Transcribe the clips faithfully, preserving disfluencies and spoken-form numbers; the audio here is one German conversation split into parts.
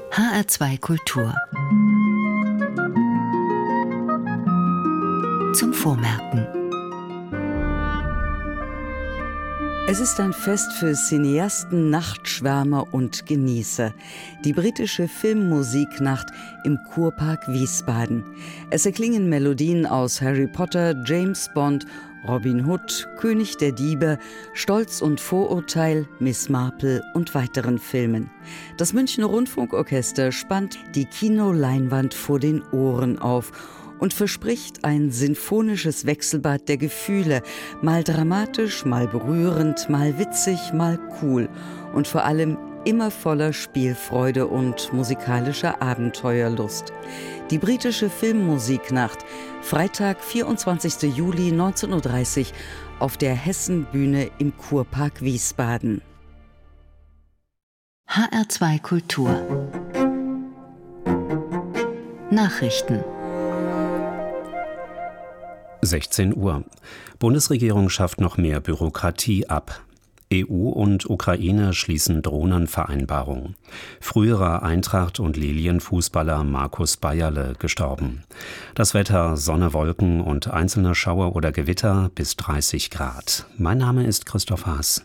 H R zwei Kultur. Zum Vormerken. Es ist ein Fest für Cineasten, Nachtschwärmer und Genießer. Die britische Filmmusiknacht im Kurpark Wiesbaden. Es erklingen Melodien aus Harry Potter, James Bond, Robin Hood, König der Diebe, Stolz und Vorurteil, Miss Marple und weiteren Filmen. Das Münchner Rundfunkorchester spannt die Kinoleinwand vor den Ohren auf und verspricht ein sinfonisches Wechselbad der Gefühle, mal dramatisch, mal berührend, mal witzig, mal cool und vor allem immer voller Spielfreude und musikalischer Abenteuerlust. Die britische Filmmusiknacht, Freitag, vierundzwanzigster Juli neunzehnhundertdreißig auf der Hessenbühne im Kurpark Wiesbaden. H R zwei Kultur. Nachrichten. sechzehn Uhr. Bundesregierung schafft noch mehr Bürokratie ab. E U und Ukraine schließen Drohnenvereinbarung. Früherer Eintracht- und Lilien-Fußballer Markus Bayerle gestorben. Das Wetter: Sonne, Wolken und einzelne Schauer oder Gewitter bis dreißig Grad. Mein Name ist Christoph Haas.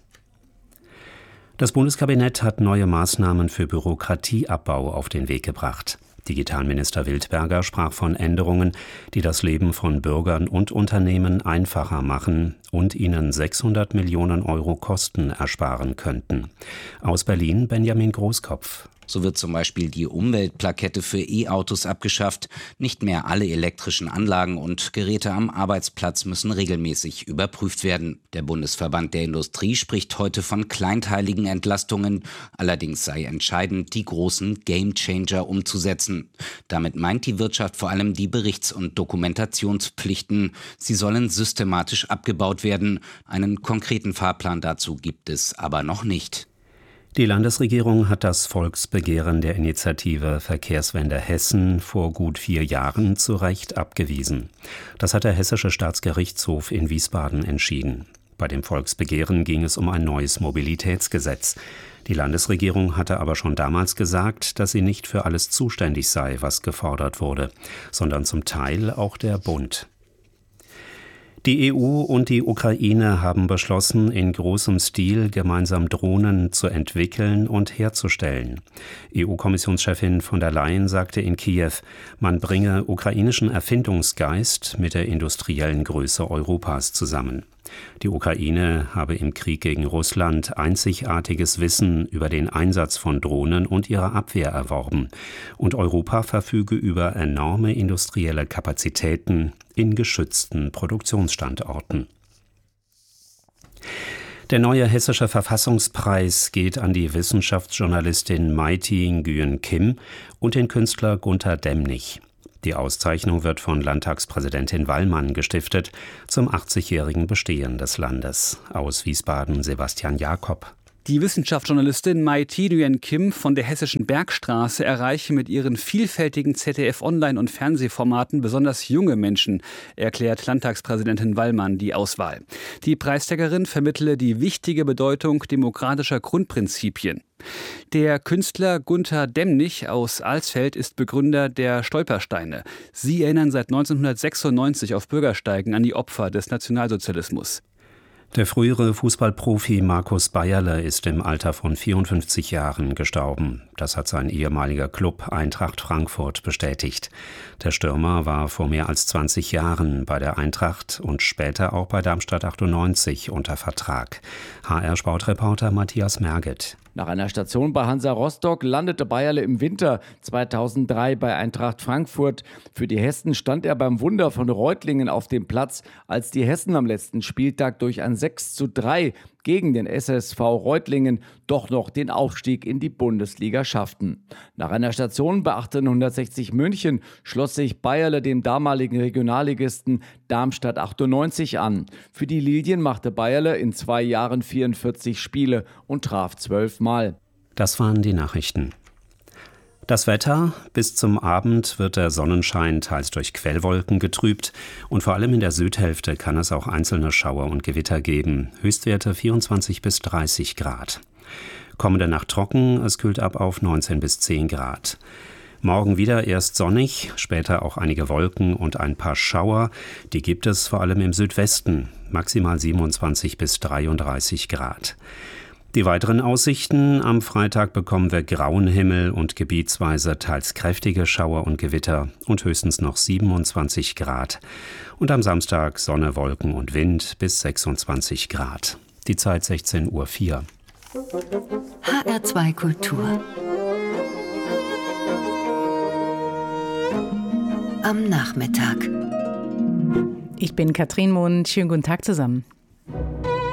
Das Bundeskabinett hat neue Maßnahmen für Bürokratieabbau auf den Weg gebracht. Digitalminister Wildberger sprach von Änderungen, die das Leben von Bürgern und Unternehmen einfacher machen und ihnen sechshundert Millionen Euro Kosten ersparen könnten. Aus Berlin Benjamin Großkopf. So wird zum Beispiel die Umweltplakette für E-Autos abgeschafft. Nicht mehr alle elektrischen Anlagen und Geräte am Arbeitsplatz müssen regelmäßig überprüft werden. Der Bundesverband der Industrie spricht heute von kleinteiligen Entlastungen. Allerdings sei entscheidend, die großen Gamechanger umzusetzen. Damit meint die Wirtschaft vor allem die Berichts- und Dokumentationspflichten. Sie sollen systematisch abgebaut werden. Einen konkreten Fahrplan dazu gibt es aber noch nicht. Die Landesregierung hat das Volksbegehren der Initiative Verkehrswende Hessen vor gut vier Jahren zu Recht abgewiesen. Das hat der Hessische Staatsgerichtshof in Wiesbaden entschieden. Bei dem Volksbegehren ging es um ein neues Mobilitätsgesetz. Die Landesregierung hatte aber schon damals gesagt, dass sie nicht für alles zuständig sei, was gefordert wurde, sondern zum Teil auch der Bund. Die E U und die Ukraine haben beschlossen, in großem Stil gemeinsam Drohnen zu entwickeln und herzustellen. E U-Kommissionschefin von der Leyen sagte in Kiew, man bringe ukrainischen Erfindungsgeist mit der industriellen Größe Europas zusammen. Die Ukraine habe im Krieg gegen Russland einzigartiges Wissen über den Einsatz von Drohnen und ihre Abwehr erworben. Und Europa verfüge über enorme industrielle Kapazitäten in geschützten Produktionsstandorten. Der neue hessische Verfassungspreis geht an die Wissenschaftsjournalistin Mai-Thi Nguyen Kim und den Künstler Gunter Demnig. Die Auszeichnung wird von Landtagspräsidentin Wallmann gestiftet zum achtzigjährigen Bestehen des Landes. Aus Wiesbaden Sebastian Jakob. Die Wissenschaftsjournalistin Mai-Thi Nguyen Kim von der Hessischen Bergstraße erreiche mit ihren vielfältigen Z D F-Online- und Fernsehformaten besonders junge Menschen, erklärt Landtagspräsidentin Wallmann die Auswahl. Die Preisträgerin vermittele die wichtige Bedeutung demokratischer Grundprinzipien. Der Künstler Gunter Demnig aus Alsfeld ist Begründer der Stolpersteine. Sie erinnern seit neunzehnhundertsechsundneunzig auf Bürgersteigen an die Opfer des Nationalsozialismus. Der frühere Fußballprofi Markus Bayerle ist im Alter von vierundfünfzig Jahren gestorben. Das hat sein ehemaliger Club Eintracht Frankfurt bestätigt. Der Stürmer war vor mehr als zwanzig Jahren bei der Eintracht und später auch bei Darmstadt achtundneunzig unter Vertrag. H R-Sportreporter Matthias Merget. Nach einer Station bei Hansa Rostock landete Bayerle im Winter zweitausenddrei bei Eintracht Frankfurt. Für die Hessen stand er beim Wunder von Reutlingen auf dem Platz, als die Hessen am letzten Spieltag durch ein sechs zu drei gegen den S S V Reutlingen doch noch den Aufstieg in die Bundesliga schafften. Nach einer Station bei achtzehnhundertsechzig München schloss sich Bayerle dem damaligen Regionalligisten Darmstadt achtundneunzig an. Für die Lilien machte Bayerle in zwei Jahren vierundvierzig Spiele und traf zwölf Mal. Das waren die Nachrichten. Das Wetter: Bis zum Abend wird der Sonnenschein teils durch Quellwolken getrübt und vor allem in der Südhälfte kann es auch einzelne Schauer und Gewitter geben. Höchstwerte vierundzwanzig bis dreißig Grad. Kommende Nacht trocken, es kühlt ab auf neunzehn bis zehn Grad. Morgen wieder erst sonnig, später auch einige Wolken und ein paar Schauer. Die gibt es vor allem im Südwesten, maximal siebenundzwanzig bis dreiunddreißig Grad. Die weiteren Aussichten: Am Freitag bekommen wir grauen Himmel und gebietsweise teils kräftige Schauer und Gewitter und höchstens noch siebenundzwanzig Grad. Und am Samstag Sonne, Wolken und Wind bis sechsundzwanzig Grad. Die Zeit sechzehn Uhr vier. H R zwei Kultur. Am Nachmittag. Ich bin Katrin Mohn. Schönen guten Tag zusammen.